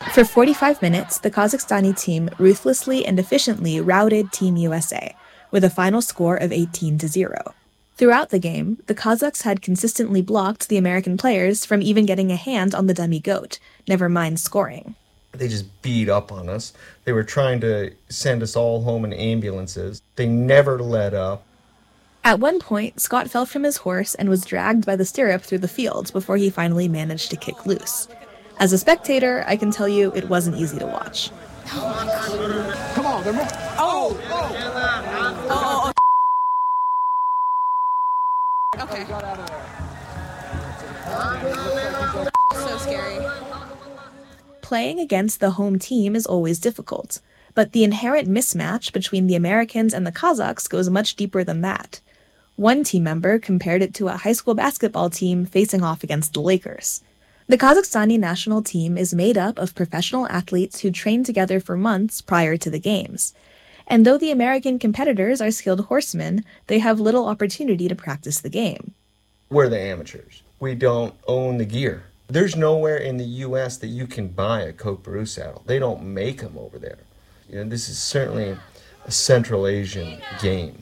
For 45 minutes, the Kazakhstani team ruthlessly and efficiently routed Team USA, with a final score of 18-0. Throughout the game, the Kazakhs had consistently blocked the American players from even getting a hand on the dummy goat, never mind scoring. They just beat up on us. They were trying to send us all home in ambulances. They never let up. At one point, Scott fell from his horse and was dragged by the stirrup through the field before he finally managed to kick loose. As a spectator, I can tell you it wasn't easy to watch. Come on, they're moving. Oh! Okay. So scary. Playing against the home team is always difficult, but the inherent mismatch between the Americans and the Kazakhs goes much deeper than that. One team member compared it to a high school basketball team facing off against the Lakers. The Kazakhstani national team is made up of professional athletes who train together for months prior to the games. And though the American competitors are skilled horsemen, they have little opportunity to practice the game. We're the amateurs. We don't own the gear. There's nowhere in the U.S. that you can buy a Coke Baru saddle. They don't make them over there. You know, this is certainly a Central Asian game.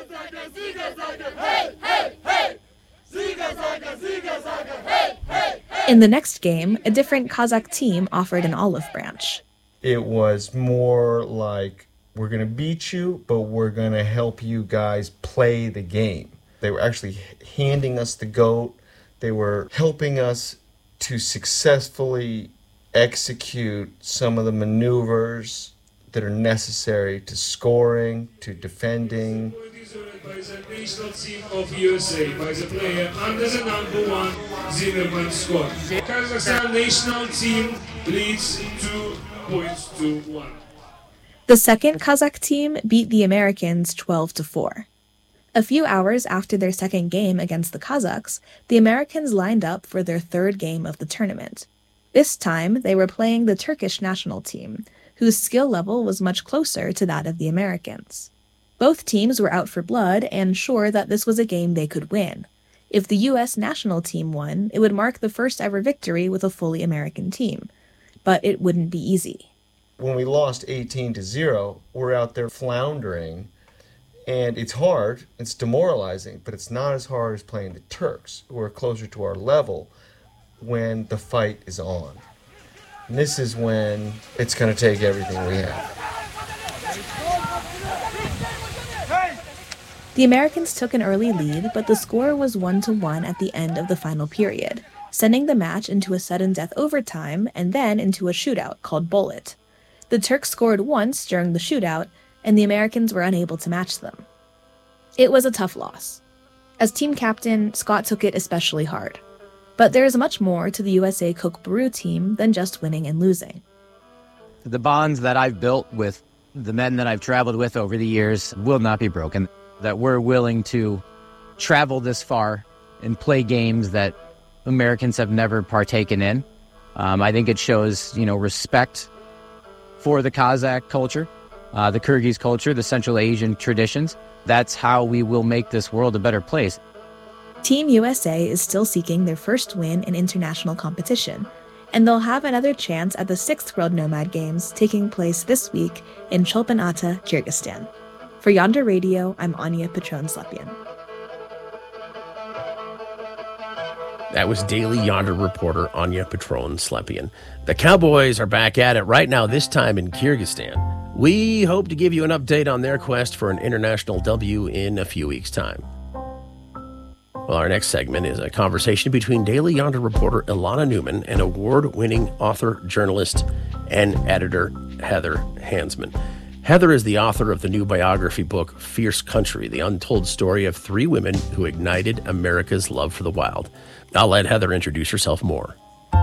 In the next game, a different Kazakh team offered an olive branch. It was more like, we're going to beat you, but we're going to help you guys play the game. They were actually handing us the goat. They were helping us to successfully execute some of the maneuvers that are necessary to scoring, to defending. By the national team of USA, by the player under the number 1 Zimmerman squad. Kazakhstan national team leads 2-1. The second Kazakh team beat the Americans 12-4. A few hours after their second game against the Kazakhs, the Americans lined up for their third game of the tournament. This time, they were playing the Turkish national team, whose skill level was much closer to that of the Americans. Both teams were out for blood and sure that this was a game they could win. If the U.S. national team won, it would mark the first ever victory with a fully American team. But it wouldn't be easy. When we lost 18-0, we're out there floundering. And it's hard, it's demoralizing, but it's not as hard as playing the Turks, who are closer to our level when the fight is on. And this is when it's going to take everything we have. The Americans took an early lead, but the score was 1-1 at the end of the final period, sending the match into a sudden death overtime and then into a shootout called Bullet. The Turks scored once during the shootout, and the Americans were unable to match them. It was a tough loss. As team captain, Scott took it especially hard. But there is much more to the USA Coke Baru team than just winning and losing. The bonds that I've built with the men that I've traveled with over the years will not be broken. That we're willing to travel this far and play games that Americans have never partaken in. I think it shows, respect for the Kazakh culture, the Kyrgyz culture, the Central Asian traditions. That's how we will make this world a better place. Team USA is still seeking their first win in international competition, and they'll have another chance at the 6th World Nomad Games taking place this week in Cholpan-Ata, Kyrgyzstan. For Yonder Radio, I'm Anya Petron-Slepian. That was Daily Yonder reporter Anya Petron-Slepian. The Cowboys are back at it right now, this time in Kyrgyzstan. We hope to give you an update on their quest for an international W in a few weeks' time. Well, our next segment is a conversation between Daily Yonder reporter Ilana Newman and award-winning author, journalist, and editor Heather Hansman. Heather is the author of the new biography book, Fierce Country, the untold story of 3 women who ignited America's love for the wild. I'll let Heather introduce herself more.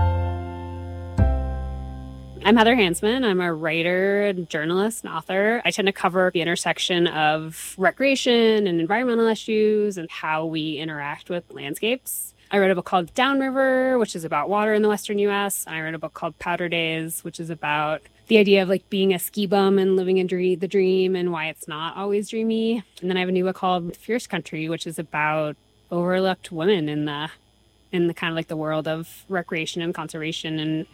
I'm Heather Hansman. I'm a writer, journalist, and author. I tend to cover the intersection of recreation and environmental issues and how we interact with landscapes. I wrote a book called Downriver, which is about water in the Western U.S. And I wrote a book called Powder Days, which is about the idea of being a ski bum and living the dream and why it's not always dreamy. And then I have a new book called Fierce Country, which is about overlooked women in the kind of the world of recreation and conservation and